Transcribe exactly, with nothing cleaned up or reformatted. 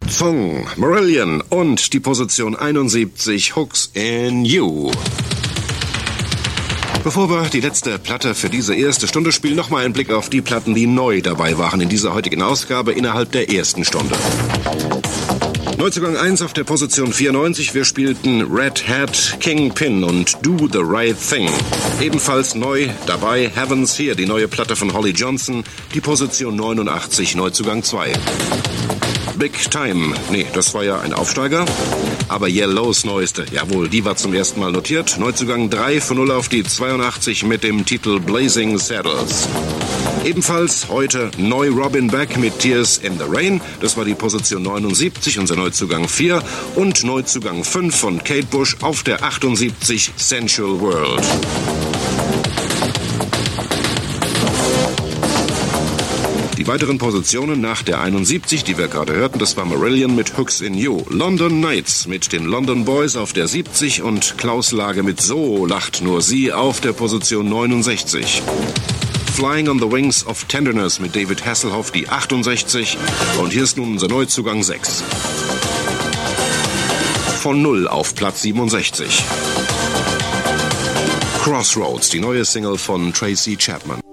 Song, Marillion und die Position einundsiebzig, Hooks in You. Bevor wir die letzte Platte für diese erste Stunde spielen, nochmal einen Blick auf die Platten, die neu dabei waren in dieser heutigen Ausgabe innerhalb der ersten Stunde. Neuzugang eins auf der Position vierundneunzig. Wir spielten Red Hat, Kingpin und Do the Right Thing. Ebenfalls neu dabei Heaven's Here, die neue Platte von Holly Johnson, die Position neunundachtzig, Neuzugang zwei. Big Time, nee, das war ja ein Aufsteiger. Aber Yellows neueste, jawohl, die war zum ersten Mal notiert. Neuzugang drei von null auf die zweiundachtzig mit dem Titel Blazing Saddles. Ebenfalls heute neu Robin Beck mit Tears in the Rain. Das war die Position neunundsiebzig, unser Neuzugang vier. Und Neuzugang fünf von Kate Bush auf der achtundsiebzig, Sensual World. Die weiteren Positionen nach der einundsiebzig, die wir gerade hörten, das war Marillion mit Hooks in You, London Nights mit den London Boys auf der siebzig und Klaus Lage mit So lacht nur sie auf der Position neunundsechzig. Flying on the Wings of Tenderness mit David Hasselhoff, die achtundsechzig. Und hier ist nun unser Neuzugang sechs. Von null auf Platz siebenundsechzig. Crossroads, die neue Single von Tracy Chapman.